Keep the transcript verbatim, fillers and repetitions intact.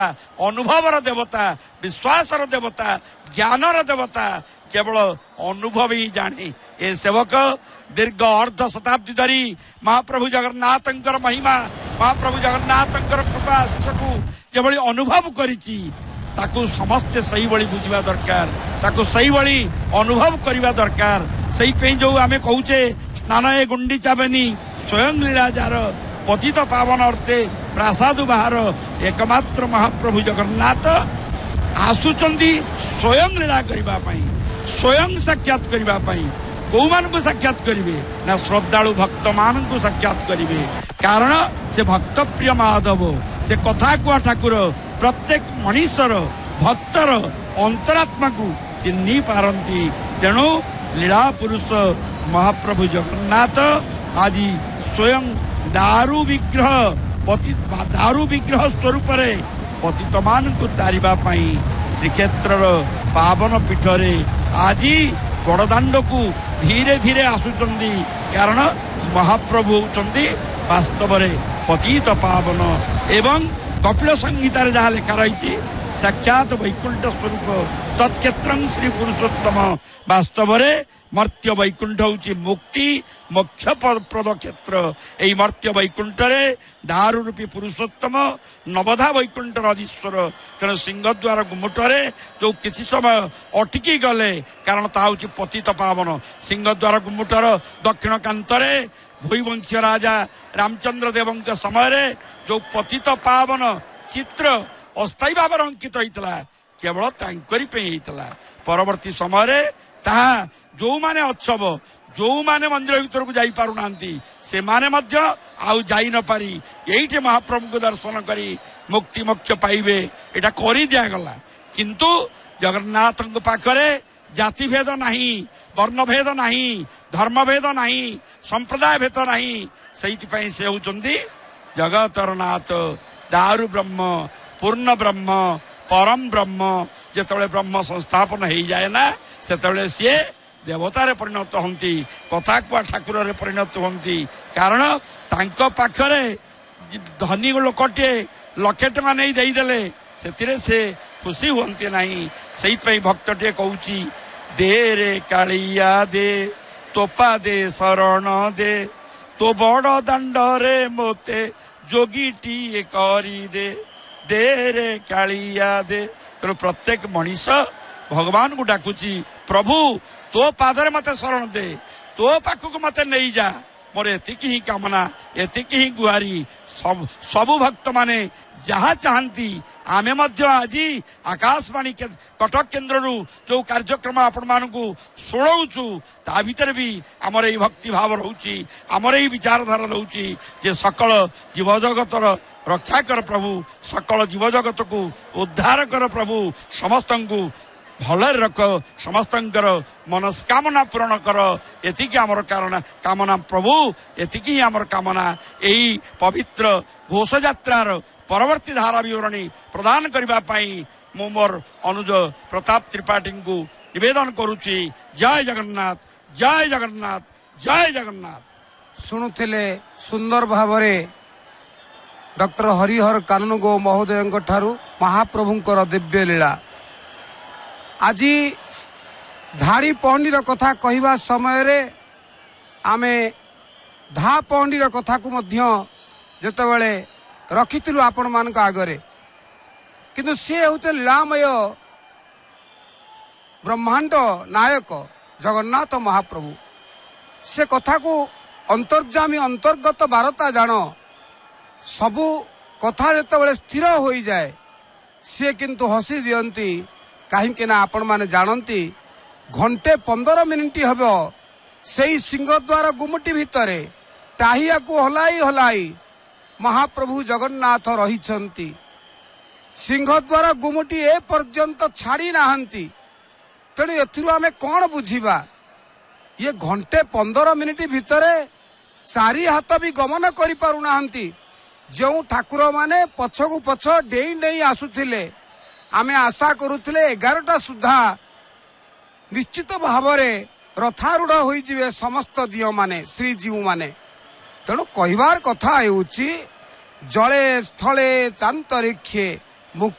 अनुभवर देवता विश्वासर देवता ज्ञानर देवता केवल अनुभव ही जाने ए सेवक दीर्घ अर्ध शताब्दी धरी महाप्रभु जगन्नाथंकर महिमा महाप्रभु जगन्नाथंकर कृपा को जेभली अनुभव करिछि ताकू समस्ते सही भली बुझिबा दरकार ताकू सही भली अनुभव करिबा दरकार सही पे जो आमे कहूचे स्नान ए गुंडीचा बेनी स्वयं लीला जार पतित पावन अर्थे प्रासाद बाहर एकमात्र महाप्रभु जगन्नाथ आसुचंदी स्वयं लीला करिबा पई स्वयं साक्षात करिबा पई कौ मान को साक्षात करिवे ना श्रद्धालु भक्त मान को साक्षात करिवे कारण से भक्त प्रिय माधव से कथा कुआ ठाकुर प्रत्येक मनीषर भक्तर अंतरात्मा को चिन्ही पारंती तेणु लीला पुरुष महाप्रभु जगन्नाथ आज स्वयं दारू विग्रह पति दारू विग्रह स्वरूप रे पतित मान को तारिबा पई श्रीक्षेत्र पावन पीठरे आज बड़दाण्ड को धीरे धीरे आसुचंदी कारण महाप्रभु होचंदी वास्तव रे पतित पावन एवं कपिल संहिता रे जहाँ लेखा रही साक्षात वैकुंठ स्वरूप तत्क्षेत्रं श्री पुरुषोत्तम वास्तव रे मर्त्य वैकुंठ होची मुक्ति मोक्ष प्रद क्षेत्र एई मर्त्य वैकुंठ रे दारू रूपी पुरुषोत्तम नवधा वैकुंठ अधीश्वर तेणु सिंहद्वार गुमुटरे जो किसी समय अटकी गले कारण ता होची पतित पावन सिंहद्वार गुमुटर दक्षिण कांतरे भूवंशीय राजा रामचंद्र देवंक समय जो पतित पावन चित्र अस्थायी भाव अंकित होता केवल तांकरी पे होता परवर्ती समय ताहा जो माने अच्छव जो माने मंदिर भीतर को जाई पारु नांती से माने मध्य आउ जाई न पारी एइठे महाप्रभु को दर्शन करी मुक्ति मोक्ष पाइबे एटा करी दिया गला किंतु जगन्नाथ पाखरे जाति भेद नहीं वर्ण भेद नहीं धर्म भेद नहीं संप्रदाय भेद नहीं सेइथि से होचंदी जगतर नाथ दारु ब्रह्म पूर्ण ब्रह्म परम ब्रह्म जेतबेले ब्रह्म संस्थापन हो जाए ना सेतबेले सी देवतारे परिणत होती कथा कुआ ठाकुर रे परिणत होती कारण तांको पाखरे धनी लोकटे लक्षे टका नहीं देदेले से से खुशी हुंती नहीं से भक्तटे कहूची दे रे कालिया दे तोपा दे शरण दे तो बड़ दांड रे मोते जोगीटी करी दे दे रे कालिया दे तेणु प्रत्येक मनीष भगवान को डाकुची प्रभु तो पादरे मते शरण दे तो पाखक मते नहीं जा मोर एतिकी ही कामना एतिकी ही गुहारी सब सबु भक्त माने जहाँ चाहती आमे मध्य आज आकाशवाणी कटक केन्द्र जो कार्यक्रम आपण मानकु शुणाऊचु ता भीतर भी आमर ये भक्ति भाव रोची आमर ये विचारधारा रोची जे सकल जीव जगतर रक्षा कर प्रभु सकल जीव जगत को उद्धार कर प्रभु समस्त को भल रख समस्तंकर मनस्कामना पूरण कर एतिकी आमर कारण कामना प्रभु एतिकी आमर कामना यही पवित्र घोष यात्रार परवर्ती धारा विवरणी प्रदान करबा पई मु मोर अनुज प्रताप त्रिपाठी को निवेदन करुची जय जगन्नाथ जय जगन्नाथ जय जगन्नाथ। शुणुथिले सुंदर भावरे डॉक्टर हरिहर कानूनगो महोदय ठारू महाप्रभुंकर दिव्य लीला आज धाड़ी पहंडीर कथा कहवा समय रे आमे धा पहंडीर कथा को मध्य जेतेबेले रखिथिलु आपण मान आगरे किंतु से होते लीलामय ब्रह्मांड नायक जगन्नाथ महाप्रभु से कथा को अंतर्जामी अंतर्गत बारता जान सबु कथा जेतेबेले स्थिर हो जाए सी किंतु हसी दियंती कहीं ना आपण माने जानती घंटे पंदर मिनिट हम से सिंहद्वार गुमुटी भितरे टाहिया को हलाई हलाई महाप्रभु जगन्नाथ रही सिंहद्वार गुमुटी ए पर्यंत छाड़ी नाहंती तेणु एथिरु आमे कौन बुझिबा ये घंटे पंदर मिनिट भितरे चारि हाथ भी गमन करि पारु नाहंती जो ठाकुर माने पछकु पछ डेई डेई आसुथिले आमे आशा करुथिले एगारटा सुधा निश्चित भावरे रथारूढ़ होइजिवे समस्त दिय माने श्रीजीव माने तेणु कहबार कथा हेउची जले स्थले चांतरिक्षे ମୁକ୍ତି